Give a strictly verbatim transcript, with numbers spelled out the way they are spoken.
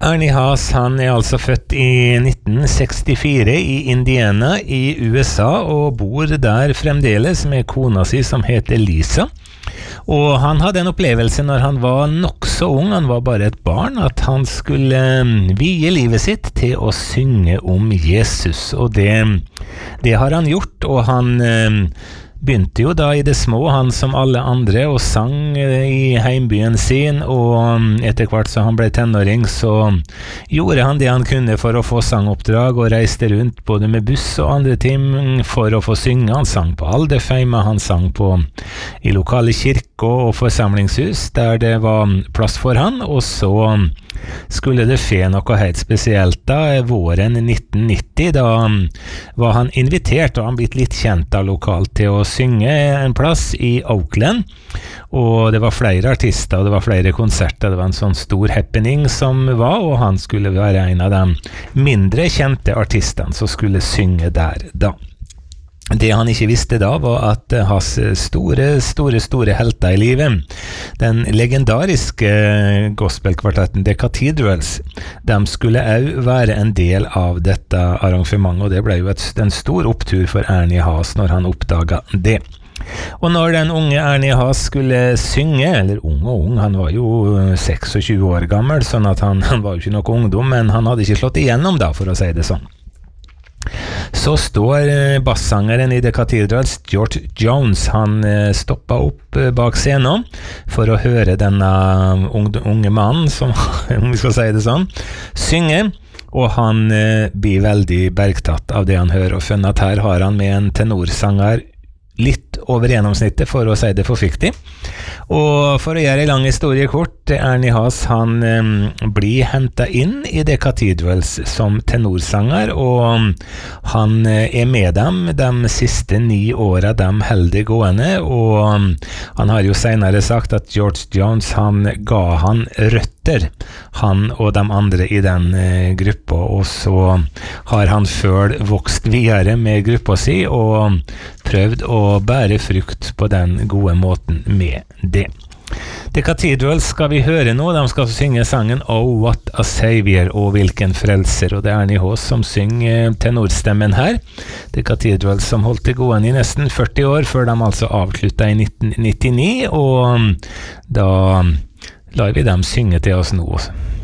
Ernie Haas, han er altså født i nitten sekstifire i Indiana i U S A og bor der fremdeles med kona si som heter Lisa. Og han hadde en opplevelse når han var nok så ung, han var bare et barn, at han skulle vie livet sitt til å synge om Jesus. Og det, det har han gjort, og han begynte jo da i det små, han som alle andre, og sang i heimbyen sin, og etter hvert så han ble tenåring, så gjorde han det han kunne for å få sangoppdrag, og reiste rundt både med buss og andre ting for å få synge. Han sang på Alderfheim, han sang på i lokale kirker og forsamlingshus, der det var plass for han, og så skulle det skje noe helt spesielt da, våren nitten nitti, da var han invitert, og han blitt litt kjent av lokalt til å synge en plass i Oakland, og det var flere artister, og det var flere konserter, det var en sånn stor happening som var, og han skulle være en av de mindre kjente artistene som skulle synge der da. Det han ikke visste da var at hans store, store, store helter i livet, den legendariske gospelkvartetten The Cathedrals, de skulle også være en del av dette arrangementet, og det ble jo et, en stor opptur for Ernie Haas når han oppdaget det. Og når den unge Ernie Haas skulle synge, eller ung og ung, han var jo tjueseks år gammel, sånn at han, han var jo ikke noe ungdom, men han hadde ikke slått igjennom da, for å si det sånn. Så står bassangeren i The Cathedrals, George Jones, han stoppet opp bak scenen for å høre denne unge, unge mannen, som, om vi skal si det sånn, synge, og han blir veldig bergtatt av det han hører, og finner at her har han med en tenorsanger litt over gjennomsnittet, for å si det forsiktig. Og for å gjøre en lang historie kort, Ernie Haas, han um, blir hentet inn i The Cathedrals som tenorsanger, og han uh, er med dem de siste ni årene de heldig gående, og um, han har jo senere sagt at George Jones, han ga han røtter, han og de andre i den uh, gruppa, og så har han før vokst videre med gruppa si, og prøvd å bære frukt på den gode måten med det. The Cathedrals skal vi høre nå, de skal synge sangen Oh What a Savior, og hvilken frelser, og det er Ernie Haas som synger tenorstemmen her. The Cathedrals som holdt til gående i nesten førti år, før de altså avsluttet i nitten nittini, og da lar vi dem synge til oss nå også.